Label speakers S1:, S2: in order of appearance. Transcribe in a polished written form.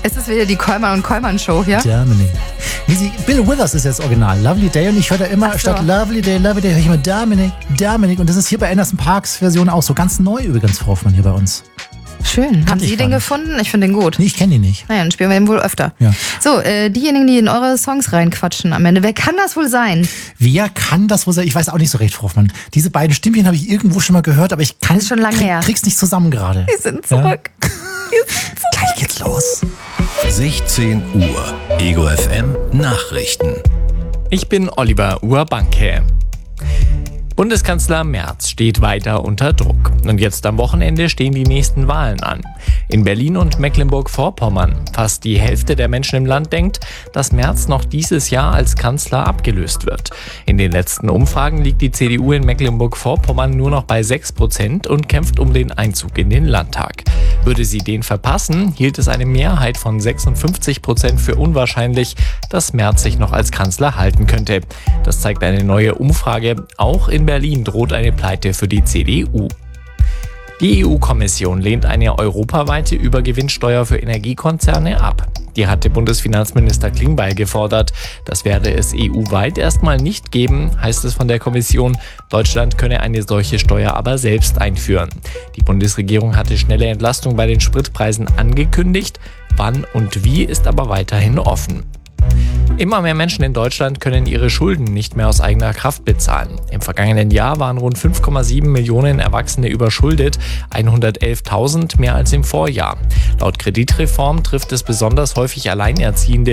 S1: Es ist wieder die Kollmann und Kollmann Show hier.
S2: Dominic. Bill Withers ist jetzt original. Lovely Day. Und ich höre da immer, statt Lovely Day, höre ich immer Dominic. Und das ist hier bei Anderson Paaks Version auch so. Ganz neu übrigens, Frau Hoffmann, hier bei uns.
S1: Schön. Haben Sie den gefunden? Ich finde den gut.
S2: Nee, ich kenne den nicht.
S1: Naja, dann spielen wir den wohl öfter.
S2: Ja.
S1: So, diejenigen, die in eure Songs reinquatschen am Ende. Wer kann das wohl sein?
S2: Wer kann das wohl sein? Ich weiß auch nicht so recht, Frau Hoffmann. Diese beiden Stimmchen habe ich irgendwo schon mal gehört, aber ich kann
S1: ist schon lange her.
S2: Krieg's nicht zusammen gerade.
S1: Die sind zurück.
S2: Ja? Gleich geht's los.
S3: 16 Uhr. Ego FM Nachrichten.
S4: Ich bin Oliver Urbanke. Bundeskanzler Merz steht weiter unter Druck. Und jetzt am Wochenende stehen die nächsten Wahlen an. In Berlin und Mecklenburg-Vorpommern. Fast die Hälfte der Menschen im Land denkt, dass Merz noch dieses Jahr als Kanzler abgelöst wird. In den letzten Umfragen liegt die CDU in Mecklenburg-Vorpommern nur noch bei 6% und kämpft um den Einzug in den Landtag. Würde sie den verpassen, hielt es eine Mehrheit von 56% für unwahrscheinlich, dass Merz sich noch als Kanzler halten könnte. Das zeigt eine neue Umfrage. Auch in Berlin droht eine Pleite für die CDU. Die EU-Kommission lehnt eine europaweite Übergewinnsteuer für Energiekonzerne ab. Die hatte Bundesfinanzminister Klingbeil gefordert. Das werde es EU-weit erstmal nicht geben, heißt es von der Kommission. Deutschland könne eine solche Steuer aber selbst einführen. Die Bundesregierung hatte schnelle Entlastung bei den Spritpreisen angekündigt. Wann und wie ist aber weiterhin offen. Immer mehr Menschen in Deutschland können ihre Schulden nicht mehr aus eigener Kraft bezahlen. Im vergangenen Jahr waren rund 5,7 Millionen Erwachsene überschuldet, 111.000 mehr als im Vorjahr. Laut Kreditreform trifft es besonders häufig Alleinerziehende,